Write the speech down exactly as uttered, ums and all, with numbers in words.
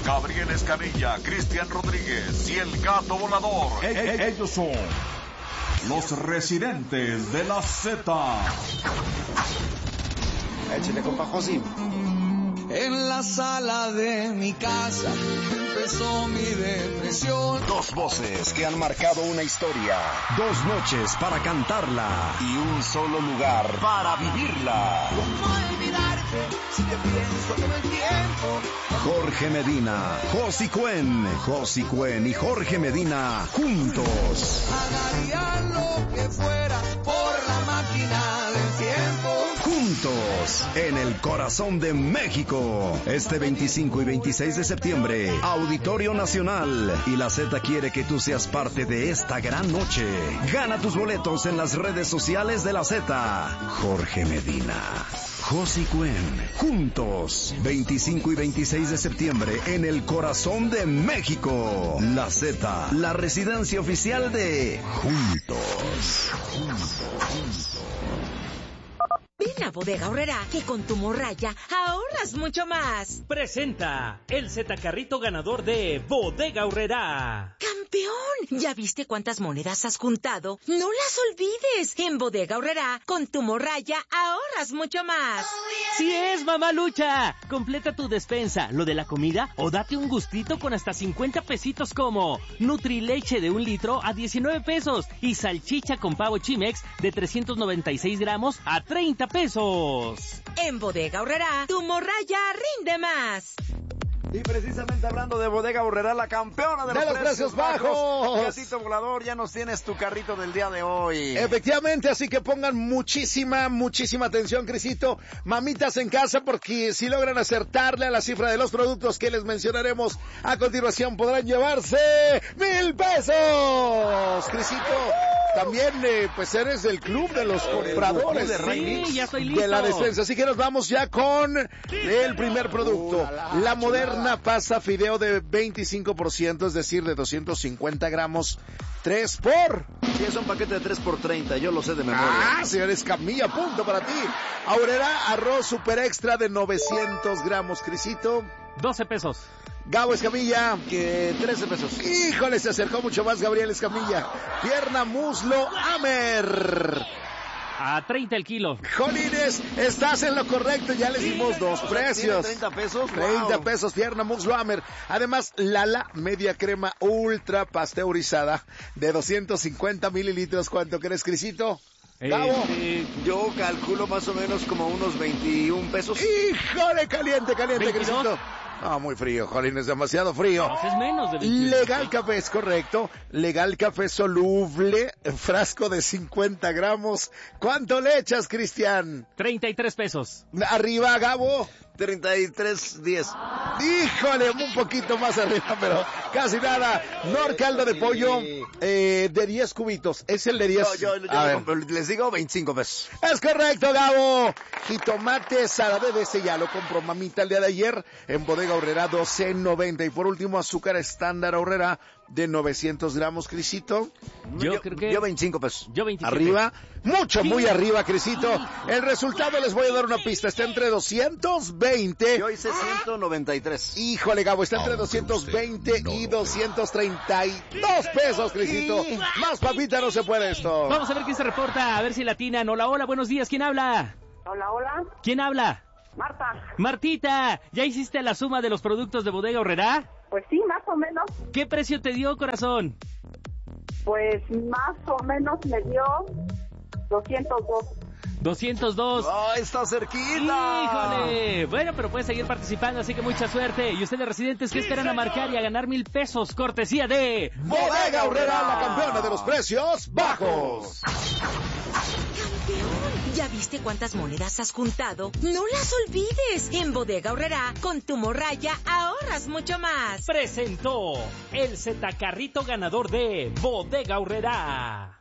Gabriel Escamilla, Cristian Rodríguez y el Gato Volador. E- e- ellos son los residentes de la Z. Échale, compa José. En la sala de mi casa empezó mi depresión. Dos voces que han marcado una historia. Dos noches para cantarla. Y un solo lugar para vivirla. ¿Cómo olvidarte si te pienso todo el tiempo? Jorge Medina, Josi Cuen, Josi Cuen y Jorge Medina juntos. Pagaría lo que fuera por la máquina del tiempo. Juntos, en el corazón de México. Este veinticinco y veintiséis de septiembre, Auditorio Nacional. Y la Z quiere que tú seas parte de esta gran noche. Gana tus boletos en las redes sociales de la Z. Jorge Medina, Josi Cuen, juntos, veinticinco y veintiséis de septiembre, en el corazón de México. La Z, la residencia oficial de Juntos. Juntos, juntos. Ven a Bodega Aurrerá, que con tu morralla ahorras mucho más. Presenta el Z Carrito ganador de Bodega Aurrerá. ¡Campeón! ¿Ya viste cuántas monedas has juntado? ¡No las olvides! En Bodega Aurrerá, con tu morralla ahorras mucho más. ¡Sí es, mamá Lucha! Completa tu despensa, lo de la comida, o date un gustito con hasta cincuenta pesitos como Nutrileche de un litro a diecinueve pesos y salchicha con pavo Chimex de trescientos noventa y seis gramos a treinta pesos. En Bodega Aurrerá, tu morralla rinde más. Y precisamente hablando de Bodega Aurrerá, la campeona de, de los, los precios, precios bajos. bajos. Gatito Volador, ya nos tienes tu carrito del día de hoy. Efectivamente, así que pongan muchísima, muchísima atención, Crisito. Mamitas en casa, porque si logran acertarle a la cifra de los productos que les mencionaremos a continuación, podrán llevarse mil pesos. Crisito, también eh, pues eres del club de los compradores de sí, ya estoy listo. De la despensa. Así que nos vamos ya con el primer producto. Uh, la, la, la moderna pasta fideo de veinticinco por ciento, es decir, de doscientos cincuenta gramos, tres por... Sí, es un paquete de tres por treinta, yo lo sé de memoria. Ah, señor Escamilla, punto para ti. Aurrerá arroz super extra de novecientos gramos, Crisito. doce pesos. Gabo Escamilla. Que trece pesos. Híjole, se acercó mucho más Gabriel Escamilla. Pierna muslo Amer. A treinta el kilo. Jolines, estás en lo correcto, ya les dimos dos precios. treinta pesos. treinta wow. pesos, pierna muslo Amer. Además, Lala media crema ultra pasteurizada de doscientos cincuenta mililitros. ¿Cuánto crees, Crisito? Eh, eh, yo calculo más o menos como unos veintiún pesos. ¡Híjole, caliente, caliente, veintidós. Crisito! Ah, muy frío, Jolín, es demasiado frío. No, es menos de veintidós. Legal Café, es correcto. Legal Café soluble, frasco de cincuenta gramos. ¿Cuánto le echas, Cristian? treinta y tres pesos. Arriba, Gabo. treinta y tres diez. Híjole, un poquito más arriba, pero casi nada. Nor caldo de pollo eh, de diez cubitos. Es el de diez. Yo, yo, yo les digo veinticinco pesos. Es correcto, Gabo. Jitomate Sarade de ese ya lo compró mamita el día de ayer en Bodega Aurrerá, doce noventa. Y por último, azúcar estándar Aurrerá de novecientos gramos, Crisito. Yo, yo creo que... Yo veinticinco pesos. Yo veintisiete. Arriba. Mucho, sí. muy arriba, Crisito. El resultado, les voy a dar una pista. Está entre doscientos veinte. Yo hice ciento noventa y tres. Híjole, Gabo, está entre doscientos veinte no, y doscientos treinta y dos pesos, Crisito. Sí. Más papita no se puede esto. Vamos a ver quién se reporta, a ver si latinan. Hola, hola, buenos días. ¿Quién habla? Hola, hola. ¿Quién habla? Marta. Martita, ¿ya hiciste la suma de los productos de Bodega Aurrerá? Pues sí, más o menos. ¿Qué precio te dio, corazón? Pues más o menos me dio doscientos dos. doscientos dos. ¡Oh, está cerquita! ¡Híjole! Bueno, pero puedes seguir participando, así que mucha suerte. Y ustedes, residentes, que sí, esperan señor. a marcar y a ganar mil pesos, cortesía de Bodega Aurrerá, la campeona de los precios bajos. ¡Campeón! ¿Ya viste cuántas monedas has juntado? ¡No las olvides! En Bodega Aurrerá, con tu morralla ahorras mucho más. Presentó el Z Carrito ganador de Bodega Aurrerá.